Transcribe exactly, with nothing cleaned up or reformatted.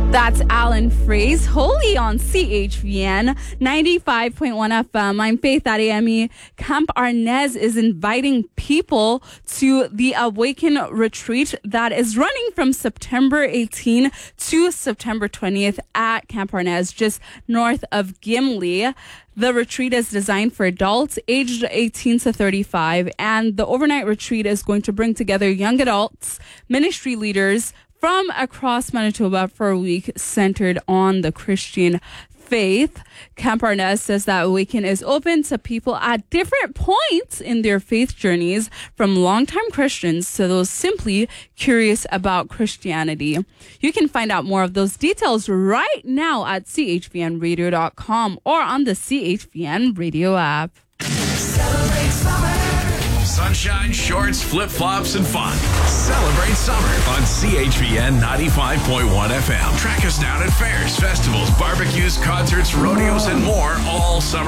That's Alan Fraze, Holy on C H V N ninety-five point one F M. I'm Faith Adeyemi. Camp Arnez is inviting people to the Awaken Retreat that is running from September eighteenth to September twentieth at Camp Arnez, just north of Gimli. The retreat is designed for adults aged eighteen to thirty-five, and the overnight retreat is going to bring together young adults, ministry leaders from across Manitoba for a week centered on the Christian faith. Camp Arnez says that Awaken is open to people at different points in their faith journeys, from longtime Christians to those simply curious about Christianity. You can find out more of those details right now at c h v n radio dot com or on the C H V N radio app. Celebrate summer. Sunshine, shorts, flip-flops, and fun. Celebrate summer on C H V N ninety-five point one F M. Track us down at fairs, festivals, barbecues, concerts, rodeos, and more all summer.